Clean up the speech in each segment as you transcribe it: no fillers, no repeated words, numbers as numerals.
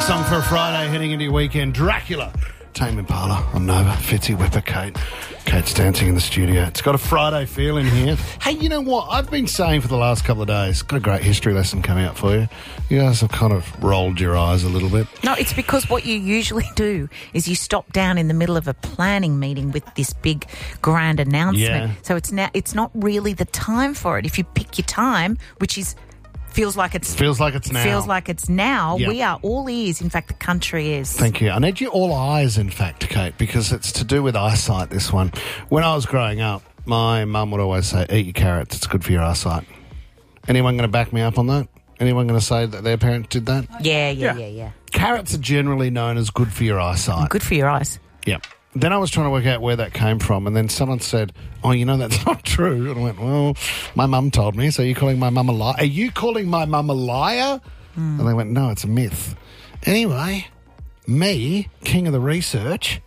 song for a Friday heading into your weekend. Dracula. Tame Impala on Nova. Fitzy, Whipper, Kate. Kate's dancing in the studio. It's got a Friday feel in here. Hey, you know what? I've been saying for the last couple of days, got a great history lesson coming up for you. You guys have kind of rolled your eyes a little bit. No, it's because what you usually do is you stop down in the middle of a planning meeting with this big grand announcement. Yeah. So it's not really the time for it. If you pick your time, which is feels like it's now. Yeah. We are all ears. In fact, the country is. Thank you. I need you all eyes, in fact, Kate, because it's to do with eyesight, this one. When I was growing up, my mum would always say, eat your carrots, it's good for your eyesight. Anyone going to back me up on that? Anyone going to say that their parents did that? Yeah. Carrots are generally known as good for your eyesight. Good for your eyes. Yeah. Then I was trying to work out where that came from, and then someone said, oh, you know, that's not true. And I went, well, my mum told me, so are you calling my mum a liar? Are you calling my mum a liar? And they went, no, it's a myth. Anyway, me, king of the research,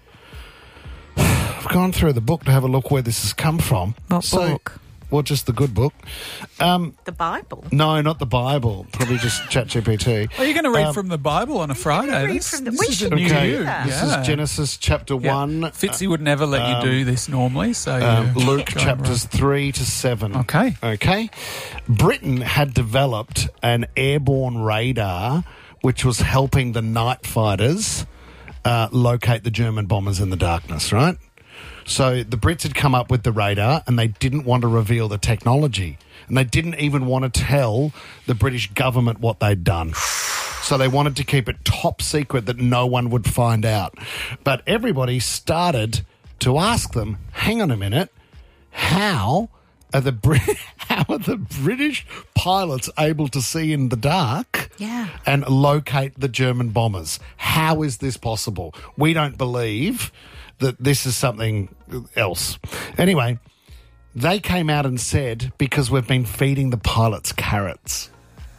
I've gone through the book to have a look where this has come from. What book? Well, just the good book. The Bible? No, not the Bible. Probably just ChatGPT. Are you going to read from the Bible on a Friday? We should new do you. that. This is Genesis chapter 1. Fitzy would never let you do this normally. So Luke chapters 3 to 7. Okay. Britain had developed an airborne radar which was helping the night fighters locate the German bombers in the darkness, right? So the Brits had come up with the radar and they didn't want to reveal the technology. And they didn't even want to tell the British government what they'd done. So they wanted to keep it top secret that no one would find out. But everybody started to ask them, hang on a minute, how are the British pilots able to see in the dark and locate the German bombers? How is this possible? We don't believe that this is something else. Anyway, they came out and said, because we've been feeding the pilots carrots.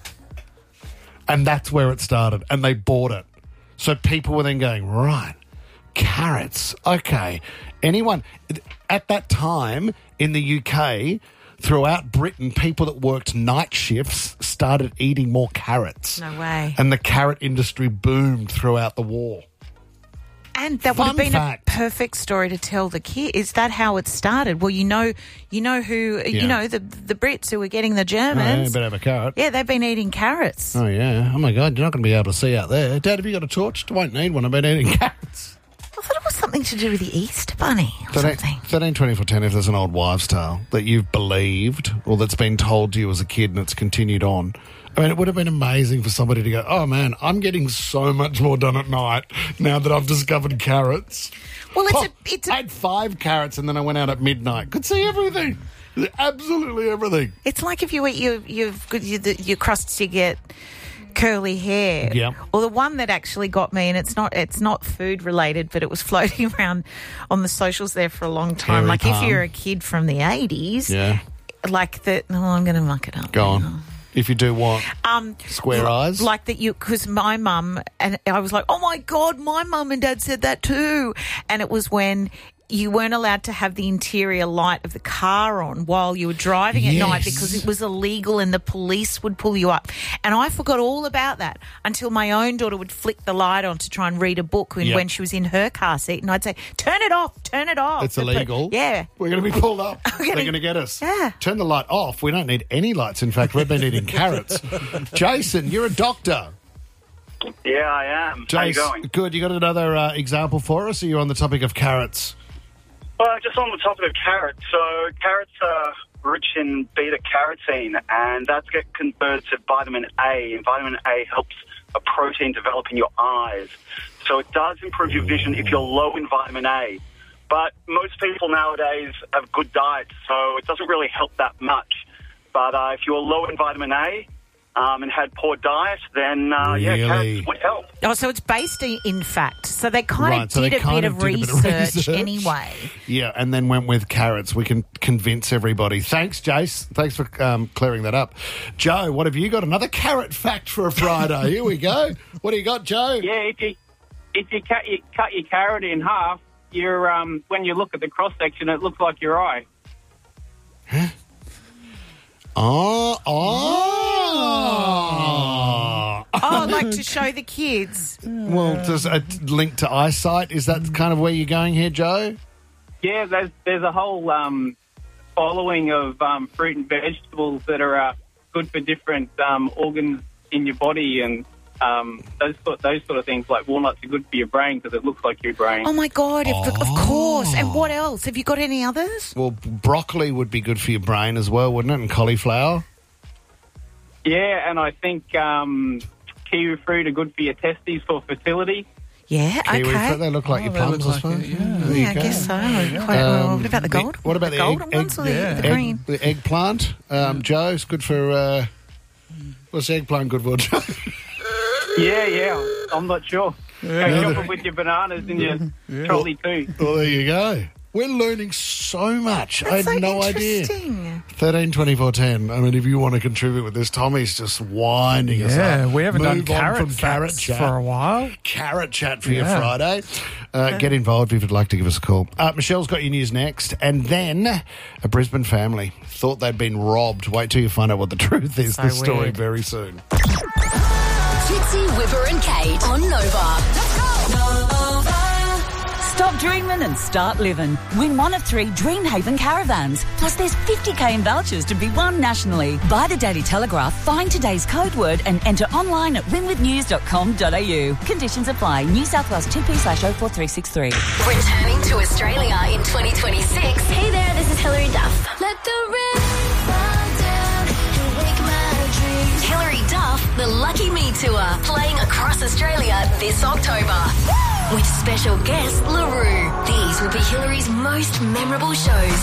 And that's where it started. And they bought it. So people were then going, right, carrots. Okay. Anyone at that time in the UK, throughout Britain, people that worked night shifts started eating more carrots. No way. And the carrot industry boomed throughout the war. And that would have been a perfect story to tell the kid. Is that how it started? Well, you know the Brits who were getting the Germans. Oh, yeah, better have a carrot. Yeah, they've been eating carrots. Oh, yeah. Oh, my God, you're not going to be able to see out there. Dad, have you got a torch? I won't need one. I've been eating carrots. I thought it was something to do with the Easter Bunny or something. 13, 24, 10, if there's an old wives' tale that you've believed or that's been told to you as a kid and it's continued on. I mean, it would have been amazing for somebody to go, oh, man, I'm getting so much more done at night now that I've discovered carrots. Well, I had 5 carrots and then I went out at midnight. Could see everything. Absolutely everything. It's like if you eat your crusts, you get curly hair. Yeah. Or the one that actually got me, and it's not food related, but it was floating around on the socials there for a long time. Hairy like palm. if you're a kid from the 80s, like the... No, I'm going to muck it up. Go on. If you do what? Square eyes? Like that because my mum, and I was like, oh my God, my mum and dad said that too. And it was when you weren't allowed to have the interior light of the car on while you were driving at night because it was illegal and the police would pull you up. And I forgot all about that until my own daughter would flick the light on to try and read a book when she was in her car seat. And I'd say, turn it off. It's illegal. Yeah. We're going to be pulled up. They're going to get us. Yeah. Turn the light off. We don't need any lights. In fact, we've been eating carrots. Jason, you're a doctor. Yeah, I am. Jason, how you going? Good. You got another example for us? Or you're on the topic of carrots? Well, just on the topic of carrots. So carrots are rich in beta-carotene, and that's get converted to vitamin A. And vitamin A helps a protein develop in your eyes. So it does improve your vision if you're low in vitamin A. But most people nowadays have good diets, so it doesn't really help that much. But if you're low in vitamin A and had poor diet, then, carrots would help. Oh, so it's based in fact. So they kind of did a bit of research anyway. Yeah, and then went with carrots. We can convince everybody. Thanks, Jace. Thanks for clearing that up. Joe, what have you got? Another carrot fact for a Friday. Here we go. What do you got, Joe? Yeah, if you cut your carrot in half, you're when you look at the cross section, it looks like your eye. Huh? Oh, like to show the kids. Well, does a link to eyesight, is that kind of where you're going here, Joe? Yeah, there's a whole following of fruit and vegetables that are good for different organs in your body, and those sort of things. Like walnuts are good for your brain because it looks like your brain. Oh, my God, of course. And what else? Have you got any others? Well, broccoli would be good for your brain as well, wouldn't it? And cauliflower? Yeah, and I think kiwi fruit are good for your testes for fertility. Yeah, Kiwi okay. fruit, they look like your plums, I suppose. There you I go. guess so. What about the gold? What about the the golden ones or the green? The eggplant, Joe, it's good for... what's the eggplant good for, Joe? Yeah, I'm not sure. Go shopping with your bananas in your trolley too. Well, there you go. We're learning so much. That's I had so no idea. interesting. 13 24 10. I mean, if you want to contribute with this, Tommy's just winding us up. Yeah, we haven't done Move on carrot from carrot facts chat for a while. Carrot chat for your Friday. Get involved if you'd like to give us a call. Michelle's got your news next. And then a Brisbane family thought they'd been robbed. Wait till you find out what the truth is. So This story weird. very soon. Fitzy, Whipper and Kate on Nova. Let's go! Nova. Stop dreaming and start living. Win one of 3 Dreamhaven caravans. Plus there's 50k in vouchers to be won nationally. Buy the Daily Telegraph, find today's code word and enter online at winwithnews.com.au. Conditions apply. New South Wales 2P/04363. Returning to Australia in 2026. Hey there, this is Hilary Duff. Let the rain fall down and wake my dreams. Hilary Duff, the Lucky Me Tour, playing across Australia this October. With special guest LaRue. These will be Hilary's most memorable shows.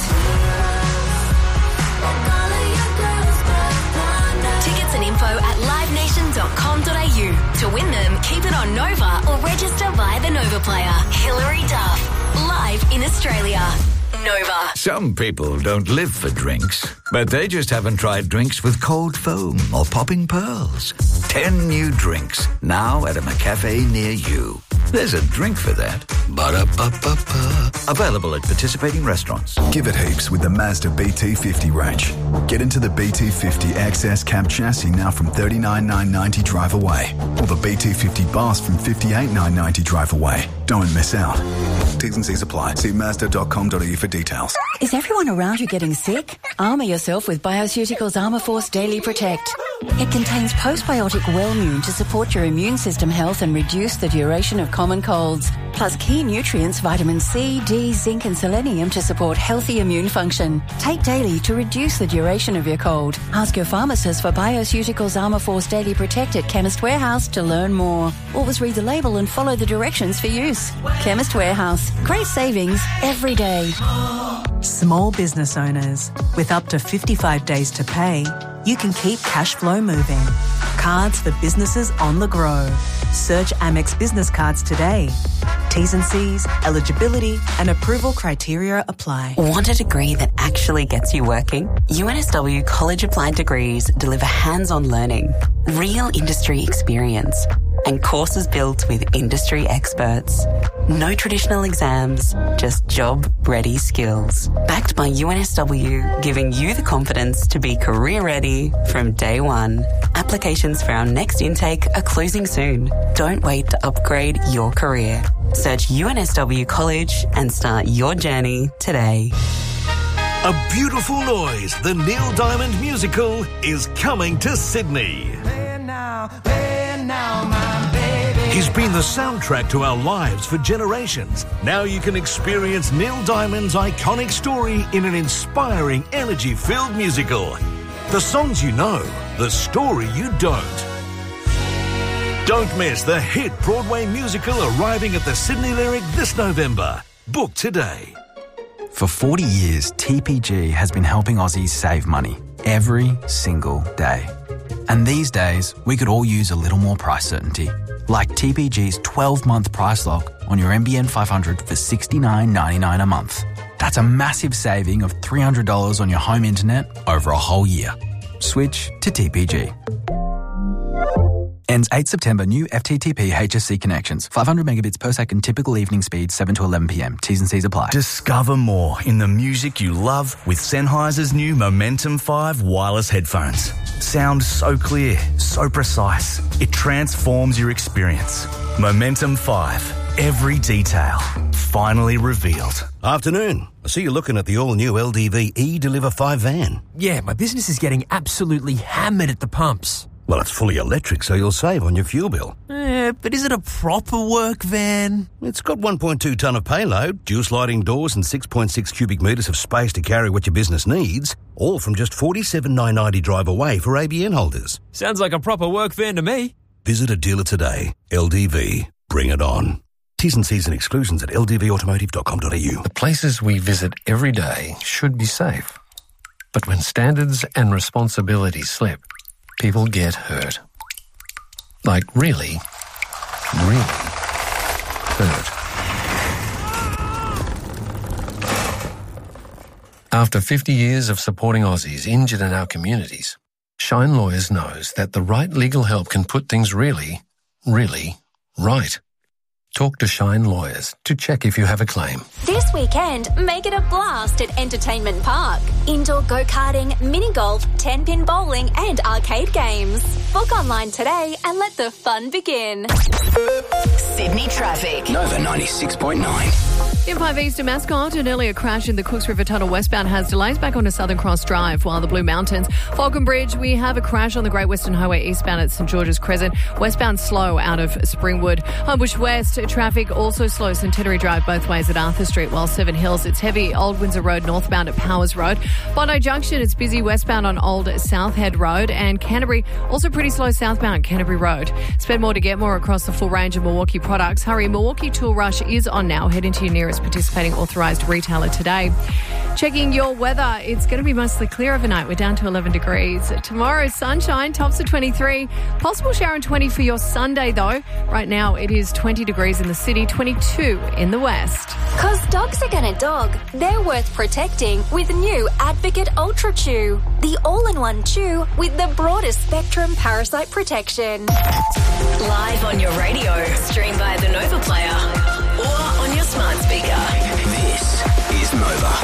Tickets and info at livenation.com.au. To win them, keep it on Nova or register via the Nova Player. Hilary Duff, live in Australia. Nova. Some people don't live for drinks, but they just haven't tried drinks with cold foam or popping pearls. 10 new drinks, now at a McCafe near you. There's a drink for that. Ba-da-ba-ba-ba. Available at participating restaurants. Give it heaps with the Mazda BT50 range. Get into the BT50 XS cab chassis now from $39,990 drive away. Or the BT50 Boss from $58,990 drive away. Don't miss out. T's and C's apply. See Mazda.com.au for details. Is everyone around you getting sick? Armour yourself with Bioceuticals Armour Force Daily Protect. It contains postbiotic Wellmune to support your immune system health and reduce the duration of common colds. Plus key nutrients vitamin C, D, zinc and selenium to support healthy immune function. Take daily to reduce the duration of your cold. Ask your pharmacist for Bioceuticals Armour Force Daily Protect at Chemist Warehouse to learn more. Always read the label and follow the directions for use. Chemist Warehouse. Great savings every day. Small business owners, with up to 55 days to pay, you can keep cash flow moving. Cards for businesses on the go. Search Amex Business Cards today. T's and C's, eligibility and approval criteria apply. Want a degree that actually gets you working? UNSW College Applied Degrees deliver hands-on learning, real industry experience, and courses built with industry experts. No traditional exams, just job-ready skills. Backed by UNSW, giving you the confidence to be career-ready from day one. Applications for our next intake are closing soon. Don't wait to upgrade your career. Search UNSW College and start your journey today. A Beautiful Noise, the Neil Diamond musical, is coming to Sydney. He's been the soundtrack to our lives for generations. Now you can experience Neil Diamond's iconic story in an inspiring, energy-filled musical. The songs you know, the story you don't. Don't miss the hit Broadway musical arriving at the Sydney Lyric this November. Book today. For 40 years, TPG has been helping Aussies save money every single day. And these days, we could all use a little more price certainty. Like TPG's 12-month price lock on your NBN 500 for $69.99 a month. That's a massive saving of $300 on your home internet over a whole year. Switch to TPG. Ends 8 September. New FTTP HSC connections. 500 megabits per second. Typical evening speed 7 to 11 p.m. T's and C's apply. Discover more in the music you love with Sennheiser's new Momentum 5 wireless headphones. Sound so clear, so precise. It transforms your experience. Momentum 5. Every detail finally revealed. Afternoon. I see you're looking at the all-new LDV E-Deliver 5 van. Yeah, my business is getting absolutely hammered at the pumps. Well, it's fully electric, so you'll save on your fuel bill. But is it a proper work van? It's got 1.2 tonne of payload, dual sliding doors and 6.6 cubic metres of space to carry what your business needs, all from just $47,990 drive away for ABN holders. Sounds like a proper work van to me. Visit a dealer today. LDV. Bring it on. T's and C's and exclusions at ldvautomotive.com.au. The places we visit every day should be safe. But when standards and responsibilities slip, people get hurt. Like really, really hurt. After 50 years of supporting Aussies injured in our communities, Shine Lawyers knows that the right legal help can put things really, really right. Talk to Shine Lawyers to check if you have a claim. This weekend, make it a blast at Entertainment Park. Indoor go-karting, mini-golf, 10-pin bowling and arcade games. Book online today and let the fun begin. Sydney traffic. Nova 96.9. The M5 East to Mascot, an earlier crash in the Cooks River Tunnel westbound has delays back onto Southern Cross Drive, while the Blue Mountains. Falcon Bridge, we have a crash on the Great Western Highway eastbound at St George's Crescent, westbound slow out of Springwood. Homebush West, traffic also slow Centenary Drive both ways at Arthur Street, while Seven Hills, it's heavy Old Windsor Road northbound at Powers Road. Bondi Junction, it's busy westbound on Old Southhead Road, and Canterbury, also pretty slow southbound Canterbury Road. Spend more to get more across the full range of Milwaukee products. Hurry, Milwaukee Tool Rush is on now. Head into your nearest participating authorised retailer today. Checking your weather, it's going to be mostly clear overnight. We're down to 11 degrees. Tomorrow, sunshine, tops of 23. Possible shower and 20 for your Sunday, though. Right now, it is 20 degrees in the city, 22 in the west. Cause dogs are gonna dog. They're worth protecting with new Advocate Ultra Chew. The all-in-one chew with the broadest spectrum parasite protection. Live on your radio, stream via the Nova Player or on your smart speaker. This is Nova.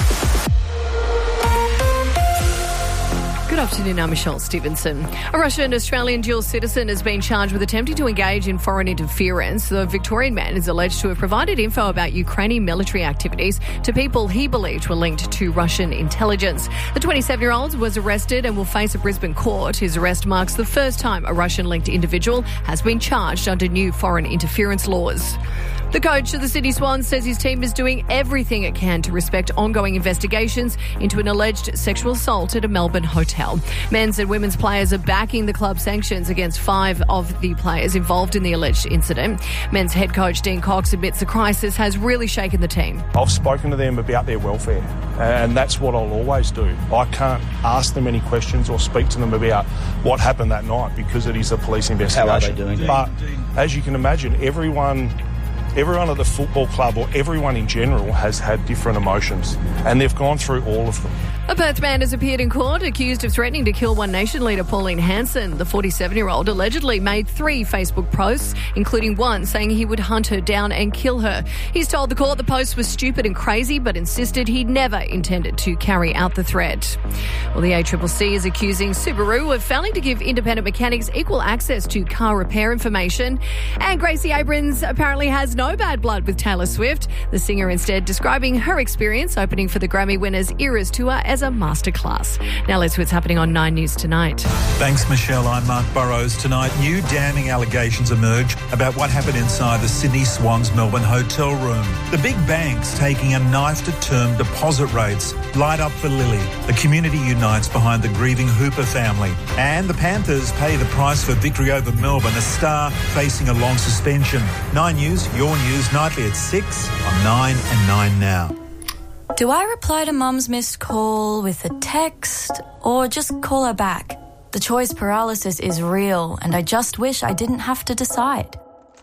Good afternoon, I'm Michelle Stevenson. A Russian-Australian dual citizen has been charged with attempting to engage in foreign interference. The Victorian man is alleged to have provided info about Ukrainian military activities to people he believed were linked to Russian intelligence. The 27-year-old was arrested and will face a Brisbane court. His arrest marks the first time a Russian-linked individual has been charged under new foreign interference laws. The coach of the Sydney Swans says his team is doing everything it can to respect ongoing investigations into an alleged sexual assault at a Melbourne hotel. Men's and women's players are backing the club sanctions against 5 of the players involved in the alleged incident. Men's head coach Dean Cox admits the crisis has really shaken the team. I've spoken to them about their welfare, and that's what I'll always do. I can't ask them any questions or speak to them about what happened that night because it is a police investigation. How are they doing? But as you can imagine, everyone at the football club or everyone in general has had different emotions, and they've gone through all of them. A Perth man has appeared in court accused of threatening to kill One Nation leader Pauline Hanson. The 47-year-old allegedly made 3 Facebook posts, including one saying he would hunt her down and kill her. He's told the court the post was stupid and crazy, but insisted he never intended to carry out the threat. Well, the ACCC is accusing Subaru of failing to give independent mechanics equal access to car repair information. And Gracie Abrams apparently has no bad blood with Taylor Swift. The singer instead describing her experience opening for the Grammy winners Eras Tour as a masterclass. Now let's see what's happening on 9 News Tonight. Thanks, Michelle. I'm Mark Burrows. Tonight, new damning allegations emerge about what happened inside the Sydney Swans Melbourne hotel room. The big banks taking a knife-to-term deposit rates. Light up for Lily. The community unites behind the grieving Hooper family. And the Panthers pay the price for victory over Melbourne, a star facing a long suspension. 9 News, your news, nightly at 6 on 9 and 9 Now. Do I reply to Mum's missed call with a text or just call her back? The choice paralysis is real, and I just wish I didn't have to decide.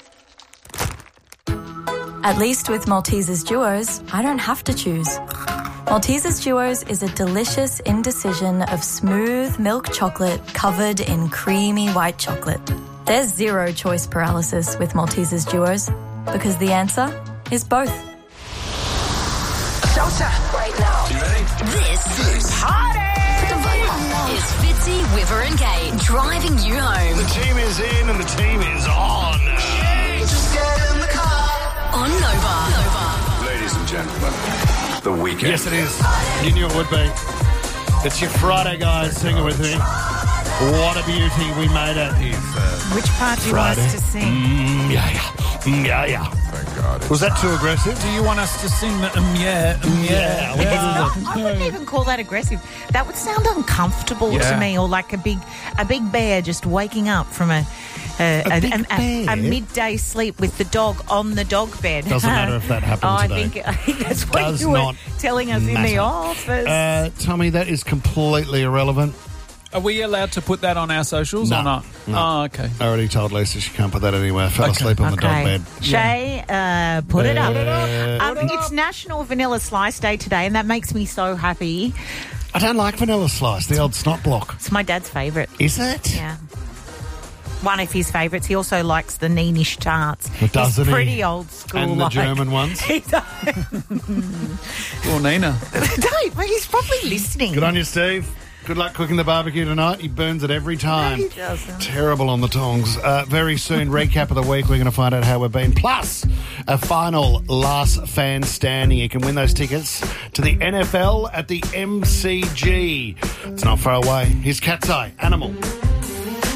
At least with Maltesers Duos, I don't have to choose. Maltesers Duos is a delicious indecision of smooth milk chocolate covered in creamy white chocolate. There's zero choice paralysis with Maltesers duos because the answer is both. Showtime right now. You ready? This party is Fitzy, Whipper and Gate driving you home. The team is in and the team is on. Just get in the car. On Nova. Ladies and gentlemen, the weekend. Yes, it is. You knew it would be. It's your Friday, guys. Sing it with me. What a beauty. We made it. Which part do you want us to sing? Yeah. Thank God. Was that too aggressive? Do you want us to sing the yeah? I wouldn't even call that aggressive. That would sound uncomfortable to me, or like a big bear just waking up from a midday sleep with the dog on the dog bed. Doesn't matter if that happened today. I think that's what you were telling us in the office. Tommy, that is completely irrelevant. Are we allowed to put that on our socials or not? No. Oh, okay. I already told Lisa she can't put that anywhere. Fell asleep on the dog bed. Shay, put it up. It's National Vanilla Slice Day today, and that makes me so happy. I don't like vanilla slice, the old snot block. It's my dad's favourite. Is it? Yeah. One of his favourites. He also likes the Neenish tarts. Doesn't He's pretty old school. And the German ones? He does. Well, Nina. Don't, well, he's probably listening. Good on you, Steve. Good luck cooking the barbecue tonight. He burns it every time. No, he doesn't. Terrible on the tongs. Very soon, recap of the week. We're going to find out how we've been. Plus, a final last fan standing. You can win those tickets to the NFL at the MCG. It's not far away. Here's Cat's Eye, Animal.